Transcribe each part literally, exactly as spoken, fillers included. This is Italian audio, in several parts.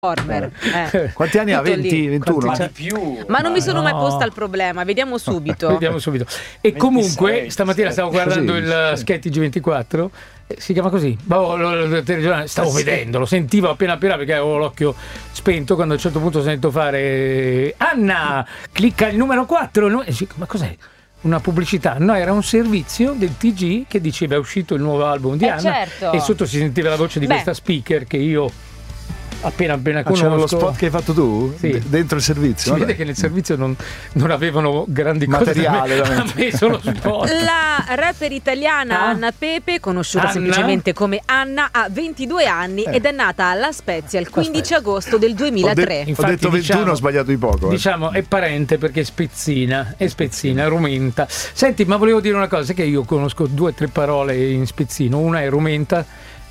Former, eh. Quanti anni ha? venti, ventuno? Ma di più. Ma non ah, mi sono no. mai posta il problema, vediamo subito. Vediamo subito. E comunque stamattina stavo guardando così, il sì. Sketty G ventiquattro, eh, si chiama così. Boh, lo- lo- lo- telegiornale, stavo Eh, sì. vedendo, lo sentivo appena appena perché avevo l'occhio spento, quando a un certo punto sento fare Anna, clicca il numero quattro, il nu- e dico, ma cos'è? Una pubblicità? No, era un servizio del T G che diceva è uscito il nuovo album di Eh, Anna, certo. e sotto si sentiva la voce di Beh. questa speaker che io appena appena Ah, c'era lo conosco. spot che hai fatto tu? Sì. D- dentro il servizio? Si Vabbè. vede che nel servizio non, non avevano grandi Materiale cose da da me, mettere. ha messo lo spot. La rapper italiana Ah. Anna Pepe, conosciuta Anna? semplicemente come Anna, ha ventidue anni Eh. ed è nata a La Spezia il quindici agosto del Ho, duemilatré. de- ho Infatti, detto ventuno, diciamo- ho sbagliato di poco. eh. Diciamo è parente perché è spezzina, è spezzina, è rumenta. Senti, ma volevo dire una cosa, sai che io conosco due o tre parole in spezzino, una è rumenta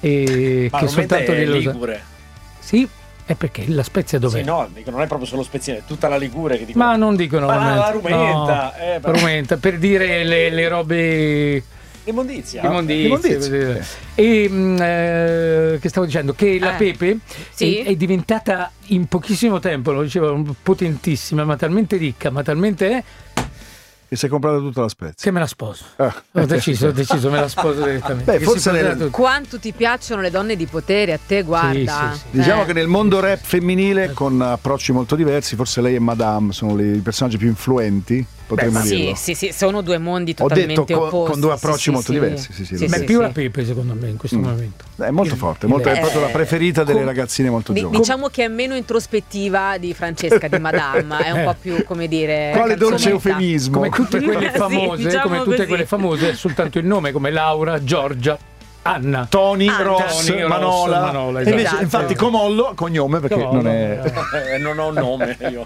e Ma che Rumenta soltanto è lì lo sa. Ligure. Sì, è perché la Spezia dov'è? Sì, no, dico, non è proprio solo Spezzina, è tutta la Ligure che dicono. Ma non dicono Ma la- la rumenta, rumenta, no, eh, beh. rumenta, per dire le, le robe Immondizia. immondizie, Immondizie, per dire. E mh, eh, che stavo dicendo che la Eh, Pepe sì. è, è diventata in pochissimo tempo, lo dicevo, potentissima, ma talmente ricca, ma talmente è E si è comprata tutta la Spezia. che me la sposo. Ah. Ho deciso, ho deciso, me la sposo direttamente. Beh, Che forse si potrà nel- tutto. Quanto ti piacciono le donne di potere? A te, guarda. sì, sì. Diciamo Eh. che nel mondo rap femminile, con approcci molto diversi, forse lei e Madame sono le- i personaggi più influenti, potremmo Sì, dirlo. sì, sì, sono due mondi Ho totalmente detto co- opposti. con due sì, approcci sì, molto sì. diversi, sì, sì, Sì, lo Beh, sì, più sì. la Pepe secondo me in questo Mm. momento. È molto forte, molto- è Eh, proprio la preferita delle com- ragazzine molto Di- giovani. diciamo che è meno introspettiva di Francesca di Madame, è un po' più, come dire, Quale dolce canzonetta. eufemismo. Come tutte quelle Sì, famose, diciamo come tutte così. quelle famose, è soltanto il nome, come Laura, Giorgia, Anna. Tony, Ah, Ross, Tony, Ross, Manola. Manola, E invece, esatto. infatti, Comollo, cognome perché Comollo, non è. Eh, non ho un nome io.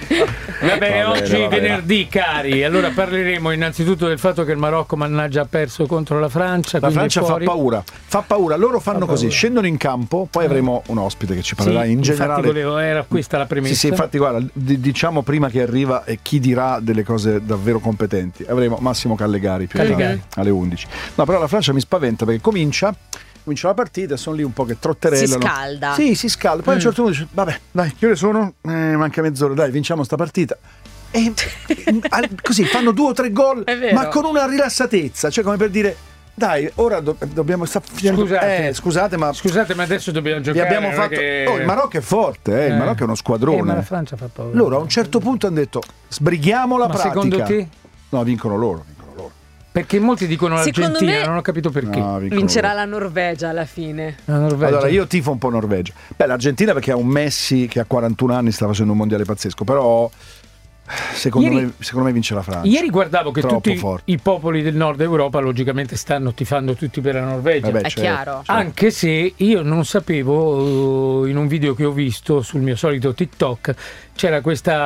Va bene, Va bene, oggi va bene. venerdì, cari. Allora parleremo innanzitutto del fatto che il Marocco, mannaggia, ha perso contro la Francia. La quindi Francia fa fuori. paura, fa paura. Loro fanno Fa così, paura. scendono in campo, poi avremo un ospite che ci parlerà Sì, in infatti generale. volevo- era questa la premessa. Sì, sì, infatti, guarda, di- diciamo prima che arriva e chi dirà delle cose davvero competenti. Avremo Massimo Callegari più Callegari. tardi, alle undici. No, però la Francia mi spaventa perché comincia. Comincia la partita e sono lì un po' che trotterellano. Si scalda. Sì, si scalda. Poi a un certo punto dice: vabbè, dai, che ore sono? Eh, manca mezz'ora, dai, vinciamo sta partita. E al- così fanno due o tre gol, È vero. ma con una rilassatezza, cioè come per dire. Dai, ora do- dobbiamo sta finendo- Scusate. eh, scusate, ma Scusate, ma adesso dobbiamo vi giocare. abbiamo non è fatto. che- Oh, il Marocco è forte, eh, il Eh. Marocco è uno Eh, squadrone. ma la Francia fa paura. Loro a un certo punto hanno detto: sbrighiamo la Ma pratica. secondo te? No, vincono loro. Vincono loro. Perché molti dicono Secondo l'Argentina, me- non ho capito perché. No, vincono Vincerà loro. la Norvegia alla fine. La Norvegia. Allora, io tifo un po' Norvegia. Beh, l'Argentina perché ha un Messi che a quarantuno anni sta facendo un mondiale pazzesco, però secondo, Ieri- me, secondo me vince la Francia. Ieri guardavo che Troppo tutti forte. i popoli del nord Europa logicamente stanno tifando tutti per la Norvegia. Vabbè, È certo, chiaro. certo. Anche se io non sapevo, eh, in un video che ho visto sul mio solito TikTok, c'era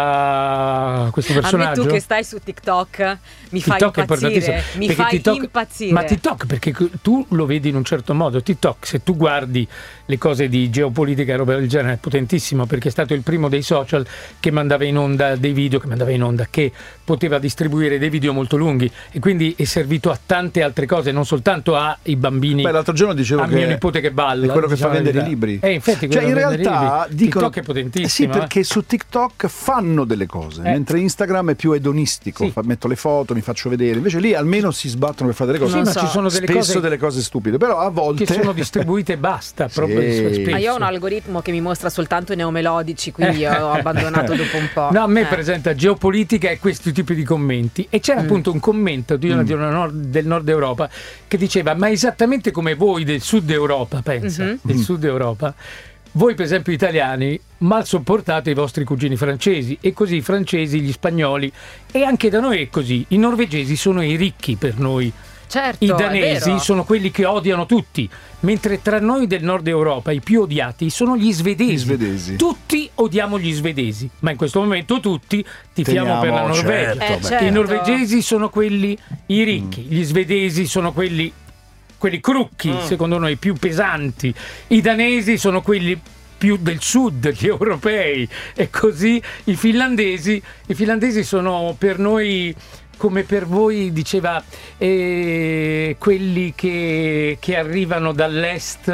questa, questo A me personaggio. tu che stai su TikTok mi fai TikTok è impazzire. importantissimo, Mi perché fai TikTok- impazzire. Ma TikTok perché tu lo vedi in un certo modo. TikTok, se tu guardi le cose di geopolitica e roba del genere, è potentissimo perché è stato il primo dei social che mandava in onda dei video, che mandava in onda, che poteva distribuire dei video molto lunghi e quindi è servito a tante altre cose, non soltanto ai bambini. Beh, l'altro giorno dicevo a che mio nipote che balla, è quello che diciamo fa la vendere i verità. libri. Eh, infatti, cioè, quello in che vendere i realtà libri. dicono TikTok è potentissimo. Eh sì, eh. perché su TikTok fanno delle cose, Eh. mentre Instagram è più edonistico. Sì. Fa- metto le foto, mi faccio vedere. Invece lì almeno si sbattono per fare delle cose. Sì, Non ma so. ci sono delle Spesso cose delle cose stupide, però a volte che sono distribuite e basta. Proprio Sì. spesso. Ma io ho un algoritmo che mi mostra soltanto i neomelodici, quindi io ho abbandonato dopo un po'. No, a me Eh. presenta geopolitica e questi tipi di commenti. E c'era appunto un commento di una, di una nord- del nord Europa che diceva: ma esattamente come voi del sud Europa, pensa, Mhm. del sud Europa, voi per esempio italiani mal sopportate i vostri cugini francesi, e così i francesi, gli spagnoli, e anche da noi è così. I norvegesi sono i ricchi per noi. Certo, I è danesi vero. sono quelli che odiano tutti, mentre tra noi del nord Europa i più odiati sono gli svedesi. Gli svedesi. Tutti odiamo gli svedesi, ma in questo momento tutti tifiamo Teniamo, per la Norvegia. certo, Eh, beh. certo. I norvegesi sono quelli i ricchi, gli svedesi sono quelli, quelli crucchi, secondo noi più pesanti, i danesi sono quelli più del sud, gli europei, e così i finlandesi, i finlandesi sono per noi, come per voi diceva, eh, quelli che, che arrivano dall'est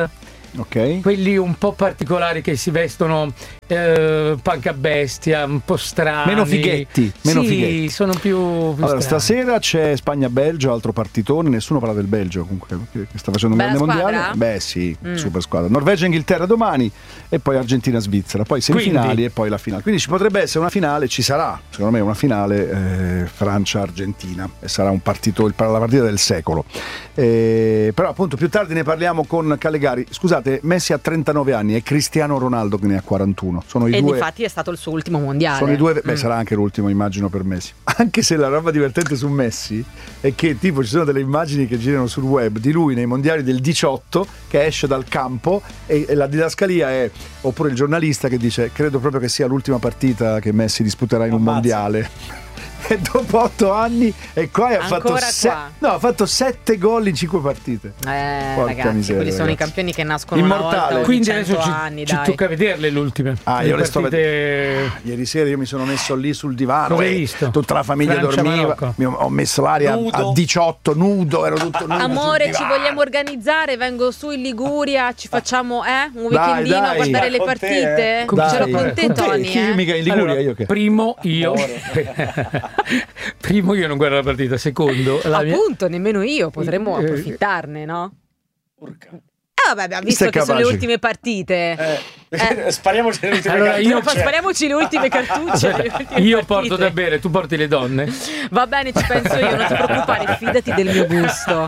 Ok. Quelli un po' particolari che si vestono eh, punk a bestia, un po' strani. Meno fighetti, meno sì, fighetti. sono più, più Allora, strani. stasera c'è Spagna-Belgio, altro partitone, nessuno parla del Belgio comunque, che che sta facendo un Bella grande squadra? mondiale. Beh sì, Mm. super squadra. Norvegia-Inghilterra domani e poi Argentina-Svizzera, poi semifinali Quindi. e poi la finale. Quindi ci potrebbe essere una finale, ci sarà secondo me una finale eh, Francia-Argentina e sarà un partito, il- la partita del secolo. Eh, però appunto più tardi ne parliamo con Calegari. Scusate, Messi ha trentanove anni e Cristiano Ronaldo che ne ha quarantuno. Sono i E due. infatti è stato il suo ultimo mondiale. Sono i due, beh, Mm. sarà anche l'ultimo, immagino, per Messi. Anche se la roba divertente su Messi è che tipo ci sono delle immagini che girano sul web di lui nei mondiali del diciotto che esce dal campo e, e la didascalia è, oppure il giornalista che dice credo proprio che sia l'ultima partita che Messi disputerà in un Ammazza. mondiale. E dopo otto anni e qua ha fatto, Ancora se- qua. no, ha fatto sette gol in cinque partite. Eh, Porca ragazzi, miseria, quelli sono ragazzi. i campioni che nascono Immortale. una volta ogni Quindi cento adesso ci, anni, ci dai. tocca vederle le ultime. Ah, io le sto partite... Ieri sera io mi sono messo lì sul divano Cosa hai e visto? tutta la famiglia Francia, dormiva. Marocco. Mi ho, ho messo l'aria a, Nudo. a diciotto, nudo, ero tutto nudo. Amore, sul ci divano. vogliamo organizzare? Vengo su in Liguria, ci facciamo eh, un Dai, weekendino a dai. guardare le Con te, partite? eh. Dai. Ce l'ho con te, Con te, Tony. chi eh? mica in Liguria, Allora, io che. primo io primo io non guardo la partita, secondo la mia... Appunto, nemmeno io, potremmo Eh, approfittarne, no? Urca. Eh vabbè, abbiamo visto Sei che sono le capace. ultime partite. Eh, spariamoci nelle ultime Allora, io- cartucce. Spariamoci le ultime cartucce. le ultime Io partite. porto da bere, tu porti le donne? Va bene, ci penso io, non ti preoccupare, fidati del mio gusto.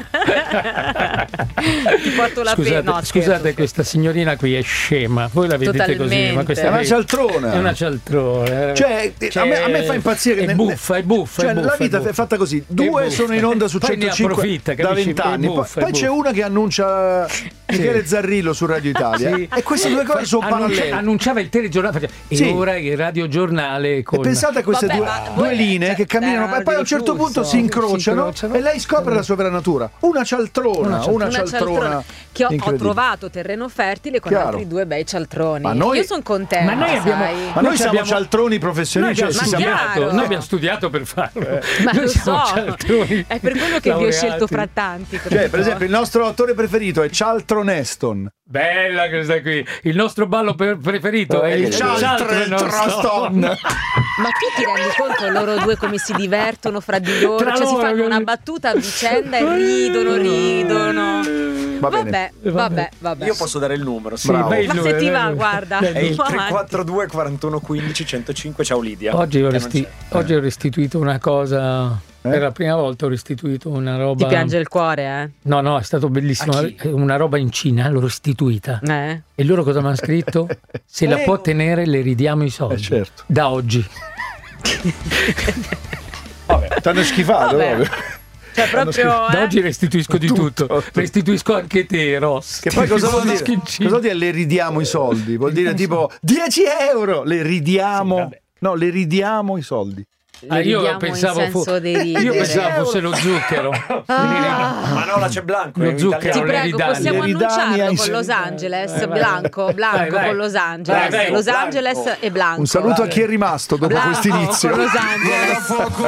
Ti porto la Scusate, penna. No, scusate, scherzo. questa signorina qui è scema. Voi la vedete così, ma questa È una qui cialtrona. è una cialtrona. Cioè, a me- a me fa impazzire che è nel- buffa, è buffa. Cioè, è buffa, la vita è buffa. è fatta così. Due buffa. sono in onda su Poi ne centocinque approfitta, da capisci? vent'anni. È Poi, buffa, è poi c'è buffa. una che annuncia Michele Zarrillo su Radio Italia. Sì. E queste due cose sono Annuncia- parallele. annunciava il telegiornale faceva, e Sì. ora il radiogiornale con... E pensate a queste Vabbè, due, ma due voi- linee cioè, che camminano erano e poi a un di certo flusso. punto si incrociano, Si incrociano. e lei scopre la sua vera natura. Una cialtrona, Una una, Una cialtrona, cialtrona che ho, ho incredibile. trovato terreno fertile con Chiaro. altri due bei cialtroni. Ma noi- Io sono contenta. Ma noi abbiamo- sai. Ma noi Noi siamo abbiamo- cialtroni Noi professionisti. abbiamo, cioè, si Ma siamo- studiato, chiaro. noi abbiamo studiato per farlo. Ma Noi lo siamo so, cialtroni è per quello che vi ho laureati. scelto fra tanti. Cioè, capito? per esempio, il nostro attore preferito è Charlton Heston. Bella questa qui. Il nostro ballo per- preferito è il Eh, Charlton Heston. Ma tu ti rendi conto loro due come si divertono fra di loro? Tra Cioè si loro, fanno una così. battuta a vicenda e ridono, ridono. Va bene. Vabbè, vabbè, vabbè. Io posso dare il numero. Sì, Bravo. vai il Ma se numero, ti vai va, il numero. guarda. Dai, È il Va tre avanti. quattro due quarantuno quindici centocinque. Ciao Lidia. Oggi ho, Che non resti- c'è. oggi ho restituito una cosa. Eh? Per la prima volta ho restituito una roba. Ti piange il cuore, eh? No, no, è stato bellissimo. A chi? Una roba in Cina, l'ho restituita. Eh? E loro cosa mi hanno scritto? Se la Eh, può tenere, le ridiamo i soldi. Eh, certo. Da oggi. Vabbè. T'hanno schifato Vabbè. proprio. Cioè proprio... Da eh? oggi restituisco di Tutto, tutto. tutto. Restituisco anche te, Ross. Che poi cosa vuol Sono dire? schincino. Cosa vuol dire le ridiamo i soldi? Vuol dire tipo dieci euro, le ridiamo. Sì, vabbè. No, le ridiamo i soldi. Le Ah, io ridiamo pensavo in fu- senso di ridere. Io pensavo fosse lo zucchero. Ma no, là c'è Blanco. Lo è zucchero, italiano. Ti le prego, ridani. possiamo Le ridani annunciarlo ai- con Los Angeles, Vai, vai. Blanco, Blanco Vai, vai. con Los Angeles, Vai, vai, Los Blanco. Angeles e Blanco. Un saluto a chi è rimasto dopo Blanco questo inizio. con Los Angeles.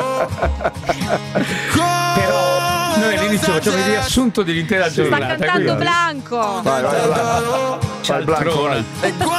Però noi all'inizio facciamo il riassunto dell'intera Sta giornata. cantando quindi- Blanco. Vai, vai, vai. Vai, Blanco, vai. Cialtrona.